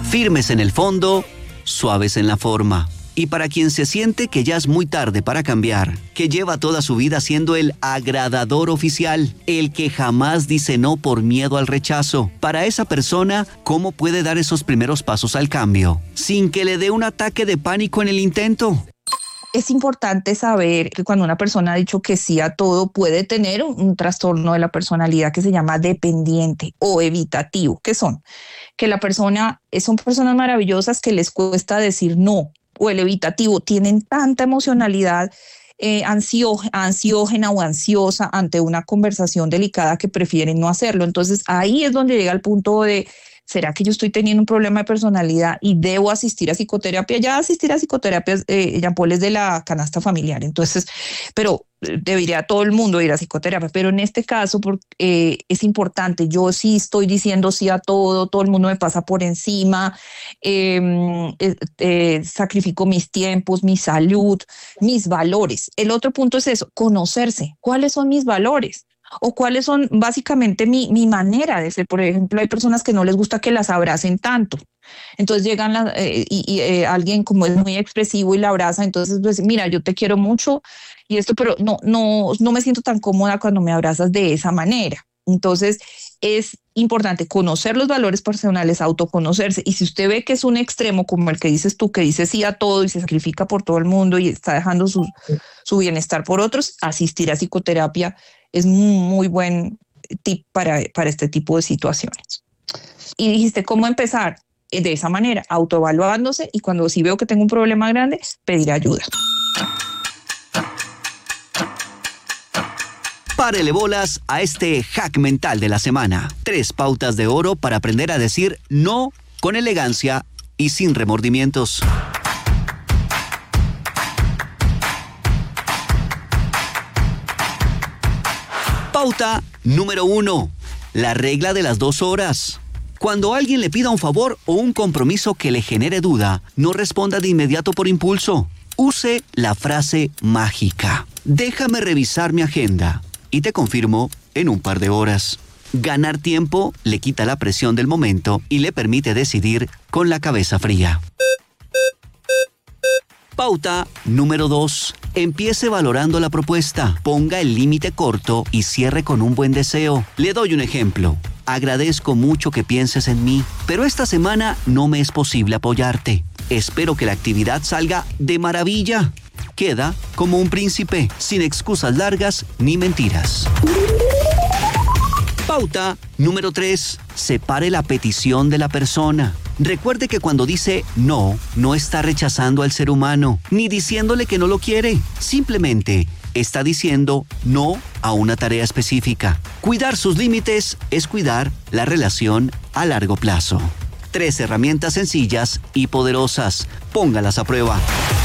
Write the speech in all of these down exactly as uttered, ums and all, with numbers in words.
Firmes en el fondo, suaves en la forma. Y para quien se siente que ya es muy tarde para cambiar, que lleva toda su vida siendo el agradador oficial, el que jamás dice no por miedo al rechazo, para esa persona, ¿cómo puede dar esos primeros pasos al cambio sin que le dé un ataque de pánico en el intento? Es importante saber que cuando una persona ha dicho que sí a todo, puede tener un, un trastorno de la personalidad que se llama dependiente o evitativo. ¿Qué son? Que la persona, son personas maravillosas que les cuesta decir no, o el evitativo, tienen tanta emocionalidad eh, ansio, ansiógena o ansiosa ante una conversación delicada que prefieren no hacerlo. Entonces ahí es donde llega el punto de, ¿será que yo estoy teniendo un problema de personalidad y debo asistir a psicoterapia? Ya asistir a psicoterapia, eh, Jean Paul, es de la canasta familiar. Entonces, pero debería todo el mundo ir a psicoterapia. Pero en este caso por, eh, es importante. Yo sí estoy diciendo sí a todo, todo el mundo me pasa por encima, eh, eh, eh, sacrifico mis tiempos, mi salud, mis valores. El otro punto es eso, conocerse. ¿Cuáles son mis valores? O cuáles son básicamente mi, mi manera de ser. Por ejemplo, hay personas que no les gusta que las abracen tanto. Entonces llegan la, eh, y, y eh, alguien como es muy expresivo y la abraza, entonces pues mira, yo te quiero mucho y esto, pero no, no, no me siento tan cómoda cuando me abrazas de esa manera. Entonces es importante conocer los valores personales, autoconocerse, y si usted ve que es un extremo como el que dices tú, que dice sí a todo y se sacrifica por todo el mundo y está dejando su, su bienestar por otros, asistir a psicoterapia es muy, muy buen tip para, para este tipo de situaciones. Y dijiste, ¿cómo empezar? De esa manera, autoevaluándose, y cuando sí veo que tengo un problema grande, pedir ayuda. Párele bolas a este hack mental de la semana. Tres pautas de oro para aprender a decir no con elegancia y sin remordimientos. Pauta número uno. La regla de las dos horas. Cuando alguien le pida un favor o un compromiso que le genere duda, no responda de inmediato por impulso. Use la frase mágica. Déjame revisar mi agenda y te confirmo en un par de horas. Ganar tiempo le quita la presión del momento y le permite decidir con la cabeza fría. Pauta número dos. Empiece valorando la propuesta. Ponga el límite corto y cierre con un buen deseo. Le doy un ejemplo. Agradezco mucho que pienses en mí, pero esta semana no me es posible apoyarte. Espero que la actividad salga de maravilla. Queda como un príncipe, sin excusas largas ni mentiras. Pauta número tres. Separe la petición de la persona. Recuerde que cuando dice no, no está rechazando al ser humano, ni diciéndole que no lo quiere. Simplemente está diciendo no a una tarea específica. Cuidar sus límites es cuidar la relación a largo plazo. Tres herramientas sencillas y poderosas. Póngalas a prueba.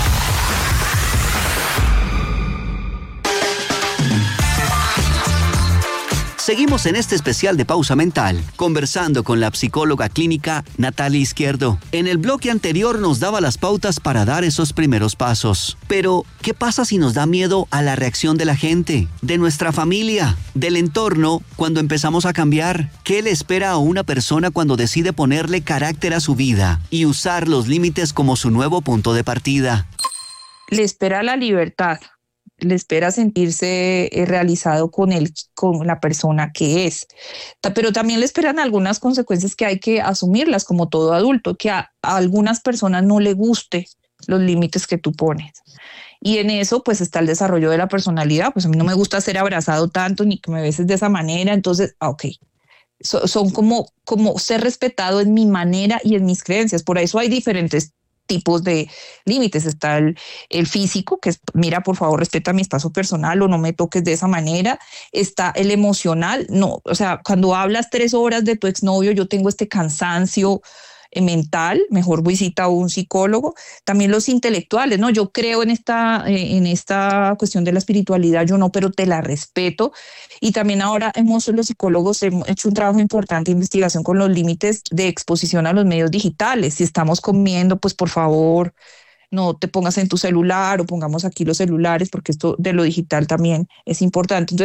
Seguimos en este especial de Pausa Mental, conversando con la psicóloga clínica Natalia Izquierdo. En el bloque anterior nos daba las pautas para dar esos primeros pasos. Pero, ¿qué pasa si nos da miedo a la reacción de la gente, de nuestra familia, del entorno cuando empezamos a cambiar? ¿Qué le espera a una persona cuando decide ponerle carácter a su vida y usar los límites como su nuevo punto de partida? Le espera la libertad. Le espera sentirse realizado con, el, con la persona que es. Pero también le esperan algunas consecuencias que hay que asumirlas como todo adulto, que a, a algunas personas no le guste los límites que tú pones. Y en eso pues está el desarrollo de la personalidad. Pues a mí no me gusta ser abrazado tanto ni que me beses de esa manera. Entonces, ah, ok. So, son como, como ser respetado en mi manera y en mis creencias. Por eso hay diferentes tipos de límites. Está el, el físico, que es, mira, por favor, respeta mi espacio personal o no me toques de esa manera. Está el emocional, no, o sea, cuando hablas tres horas de tu exnovio, yo tengo este cansancio mental, mejor visita a un psicólogo. También los intelectuales, ¿no? Yo creo en esta, en esta cuestión de la espiritualidad, yo no, pero te la respeto. Y también ahora hemos, los psicólogos hemos hecho un trabajo importante de investigación con los límites de exposición a los medios digitales. Si estamos comiendo, pues por favor, no te pongas en tu celular o pongamos aquí los celulares, porque esto de lo digital también es importante. Entonces,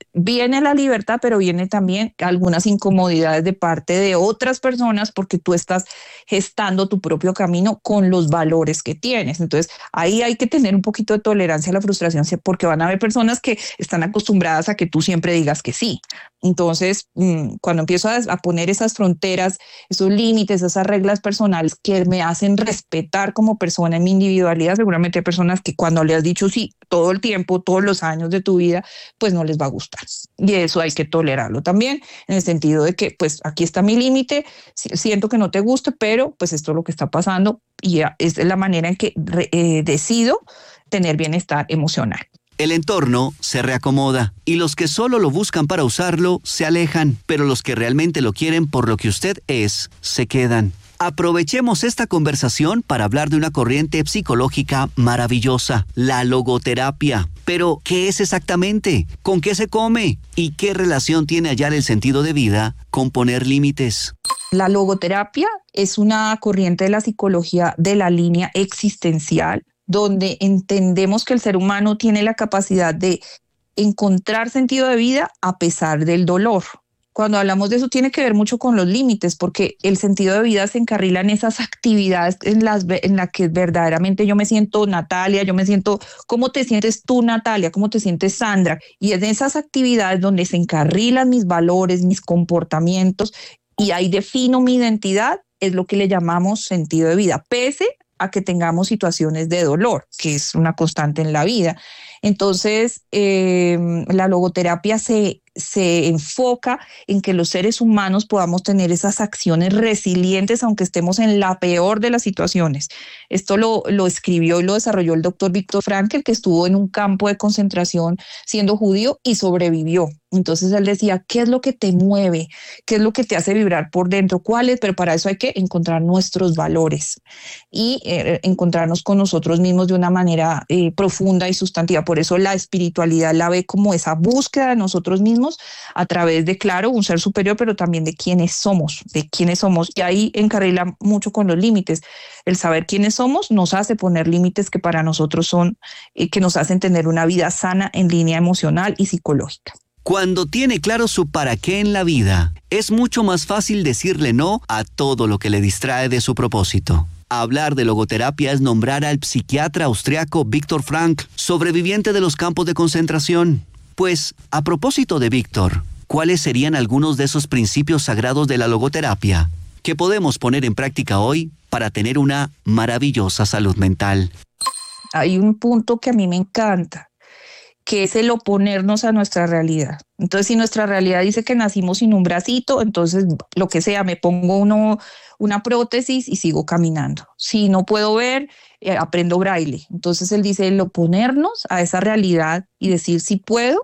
viene la libertad, pero viene también algunas incomodidades de parte de otras personas porque tú estás gestando tu propio camino con los valores que tienes. Entonces, ahí hay que tener un poquito de tolerancia a la frustración porque van a haber personas que están acostumbradas a que tú siempre digas que sí. Entonces, cuando empiezo a, a poner esas fronteras, esos límites, esas reglas personales que me hacen respetar como persona en mi individualidad, seguramente hay personas que cuando le has dicho sí todo el tiempo, todos los años de tu vida, pues no les va a gustar. Y eso hay que tolerarlo también, en el sentido de que, pues aquí está mi límite, siento que no te guste, pero pues esto es lo que está pasando y es la manera en que eh, decido tener bienestar emocional. El entorno se reacomoda y los que solo lo buscan para usarlo se alejan, pero los que realmente lo quieren por lo que usted es, se quedan. Aprovechemos esta conversación para hablar de una corriente psicológica maravillosa, la logoterapia. Pero, ¿qué es exactamente? ¿Con qué se come? ¿Y qué relación tiene hallar el sentido de vida con poner límites? La logoterapia es una corriente de la psicología de la línea existencial, donde entendemos que el ser humano tiene la capacidad de encontrar sentido de vida a pesar del dolor. Cuando hablamos de eso tiene que ver mucho con los límites, porque el sentido de vida se encarrila en esas actividades en las en las que verdaderamente yo me siento Natalia, yo me siento, ¿cómo te sientes tú, Natalia? ¿Cómo te sientes, Sandra? Y es de esas actividades donde se encarrilan mis valores, mis comportamientos, y ahí defino mi identidad, es lo que le llamamos sentido de vida, pese a que tengamos situaciones de dolor, que es una constante en la vida. Entonces, eh, la logoterapia se, se enfoca en que los seres humanos podamos tener esas acciones resilientes, aunque estemos en la peor de las situaciones. Esto lo, lo escribió y lo desarrolló el doctor Viktor Frankl, que estuvo en un campo de concentración siendo judío y sobrevivió. Entonces él decía, ¿qué es lo que te mueve? ¿Qué es lo que te hace vibrar por dentro? ¿Cuál es? Pero para eso hay que encontrar nuestros valores y eh, encontrarnos con nosotros mismos de una manera eh, profunda y sustantiva. Por eso la espiritualidad la ve como esa búsqueda de nosotros mismos a través de, claro, un ser superior, pero también de quiénes somos, de quiénes somos. Y ahí encarrila mucho con los límites. El saber quiénes somos nos hace poner límites que para nosotros son, eh, que nos hacen tener una vida sana en línea emocional y psicológica. Cuando tiene claro su para qué en la vida, es mucho más fácil decirle no a todo lo que le distrae de su propósito. Hablar de logoterapia es nombrar al psiquiatra austriaco Viktor Frankl, sobreviviente de los campos de concentración. Pues, a propósito de Viktor, ¿cuáles serían algunos de esos principios sagrados de la logoterapia que podemos poner en práctica hoy para tener una maravillosa salud mental? Hay un punto que a mí me encanta, que es el oponernos a nuestra realidad. Entonces, si nuestra realidad dice que nacimos sin un bracito, entonces lo que sea, me pongo uno, una prótesis y sigo caminando. Si no puedo ver, eh, aprendo braille. Entonces él dice, el oponernos a esa realidad y decir si puedo,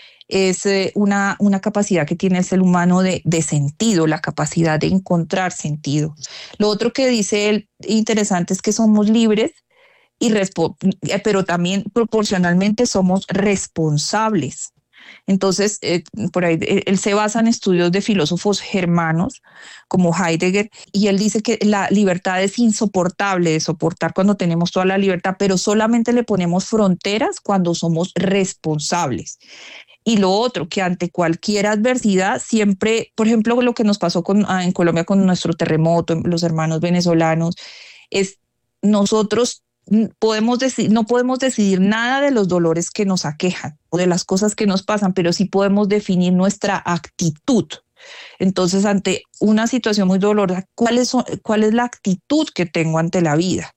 es eh, una, una capacidad que tiene el ser humano de, de sentido, la capacidad de encontrar sentido. Lo otro que dice él interesante es que somos libres, Y respo- pero también proporcionalmente somos responsables. Entonces, eh, por ahí él se basa en estudios de filósofos germanos como Heidegger, y él dice que la libertad es insoportable de soportar cuando tenemos toda la libertad, pero solamente le ponemos fronteras cuando somos responsables. Y lo otro, que ante cualquier adversidad, siempre, por ejemplo, lo que nos pasó con, en Colombia con nuestro terremoto, los hermanos venezolanos, es nosotros podemos decidir, no podemos decidir nada de los dolores que nos aquejan o de las cosas que nos pasan, pero sí podemos definir nuestra actitud. Entonces, ante una situación muy dolorosa, ¿cuál es, cuál es la actitud que tengo ante la vida?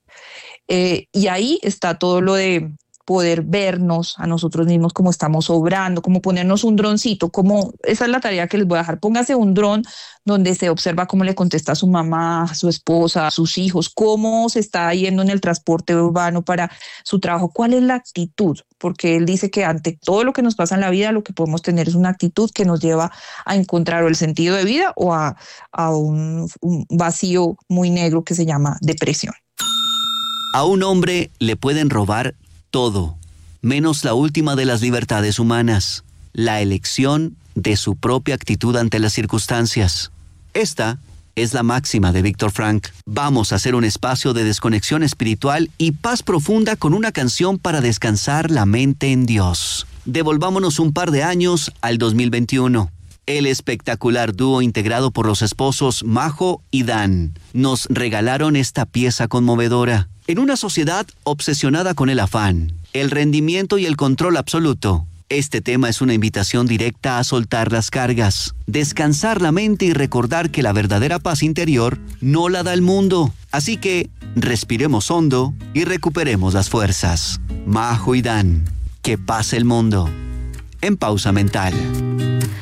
Eh, y ahí está todo lo de poder vernos a nosotros mismos como estamos obrando, como ponernos un droncito, como esa es la tarea que les voy a dejar. Póngase un dron donde se observa cómo le contesta a su mamá, a su esposa, a sus hijos, cómo se está yendo en el transporte urbano para su trabajo, cuál es la actitud, porque él dice que ante todo lo que nos pasa en la vida, lo que podemos tener es una actitud que nos lleva a encontrar o el sentido de vida o a, a un, un vacío muy negro que se llama depresión. A un hombre le pueden robar todo, menos la última de las libertades humanas, la elección de su propia actitud ante las circunstancias. Esta es la máxima de Viktor Frankl. Vamos a hacer un espacio de desconexión espiritual y paz profunda con una canción para descansar la mente en Dios. Devolvámonos un par de años al dos mil veintiuno. El espectacular dúo integrado por los esposos Majo y Dan nos regalaron esta pieza conmovedora. En una sociedad obsesionada con el afán, el rendimiento y el control absoluto, este tema es una invitación directa a soltar las cargas, descansar la mente y recordar que la verdadera paz interior no la da el mundo. Así que respiremos hondo y recuperemos las fuerzas. Majo y Dan, que pase el mundo. En Pausa Mental.